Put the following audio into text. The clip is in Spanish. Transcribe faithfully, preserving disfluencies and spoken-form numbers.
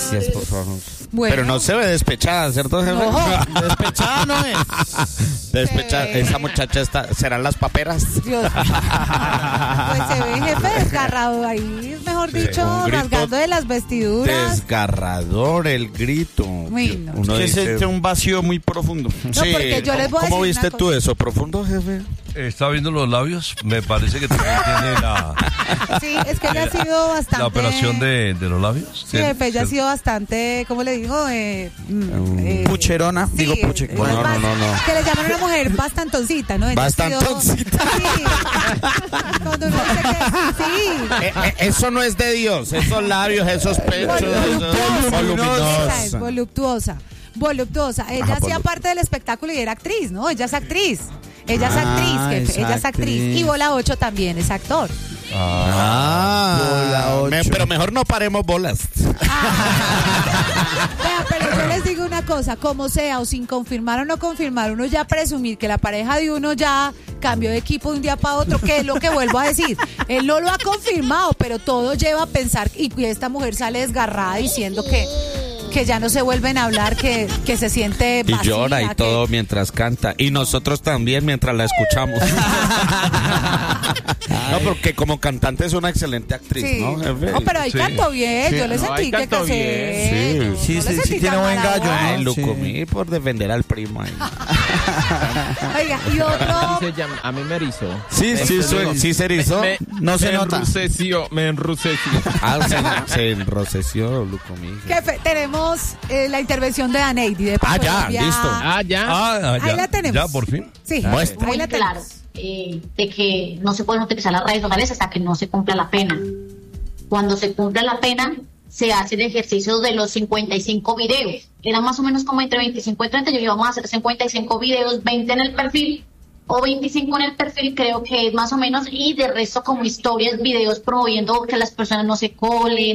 Gracias, por favor. Bueno. Pero no se ve despechada, ¿cierto, jefe? No. Despechada no es. Despechada. Se ve. Esa muchacha está, ¿serán las paperas? Dios. Pues se ve, jefe, desgarrado ahí, mejor Sí, dicho, un grito rasgando de las vestiduras. Desgarrador el grito. Uy, no. Uno Que dice, siente un vacío muy profundo. No, porque yo les voy a ¿cómo decir viste una tú cosa. eso? ¿Profundo, jefe? ¿Está viendo los labios? Me parece que también tiene la, Sí, es que ella ha sido bastante... la operación de, de los labios. Sí, jefe, ella ha sido bastante, ¿cómo le digo? Eh, mm, eh, Pucherona, sí, digo puche. eh, Bueno, bas- no, no, no. Que le llaman a una mujer bastantoncita, ¿no? Ella ha sido- Bastantoncita. Sí. Cuando uno dice que... Sí. Eh, eh, eso no es de Dios, esos labios, esos pechos, esos voluminosos. Esa es voluptuosa, voluptuosa. Ella Ajá, hacía volu- parte del espectáculo y era actriz, ¿no? Ella es actriz. Ella es Ah, actriz, jefe. es Ella es actriz. actriz. Y Bola ocho también es actor. Ah, Bola ocho. me- pero mejor no paremos bolas. Vea, pero yo les digo una cosa, como sea, o sin confirmar o no confirmar, uno ya presumir que la pareja de uno ya cambió de equipo de un día para otro, que es lo que vuelvo a decir. Él no lo ha confirmado, pero todo lleva a pensar, y esta mujer sale desgarrada diciendo que, que ya no se vuelven a hablar, que, que se siente Y vacía, llora y que- todo mientras canta. Y nosotros también mientras la escuchamos. No, porque como cantante es una excelente actriz, Sí. ¿no, jefe? No, pero ahí Sí. cantó bien, Sí, yo le no, sentí ahí que cantó casé. bien. Sí, no sí, le sí, sentí tiene tan buen mala gallo, voz. Ay, Sí. Lucumí por defender al primo ahí. Oiga, y otro... Se llama- a mí me erizó. Sí, sí, Me- sue- sí se erizó. Me, No se me nota. enruceció, me enruceció. Ah, se, se enroceció Lucumí. Jefe, tenemos eh, la intervención de Aneidi de Ah, ya, Colombia. listo. Ah, ya. Ah, Ahí ya, la tenemos. ya, por fin. Sí, Muestra. ahí Muy la claro tenemos. eh, de que no se pueden utilizar las redes sociales hasta que no se cumpla la pena. Cuando se cumpla la pena, se hace el ejercicio de los cincuenta y cinco videos. Era más o menos como entre veinticinco y treinta. Yo íbamos a hacer cincuenta y cinco videos, veinte en el perfil o veinticinco en el perfil, creo que es más o menos. Y de resto como historias, videos promoviendo que las personas no se colen,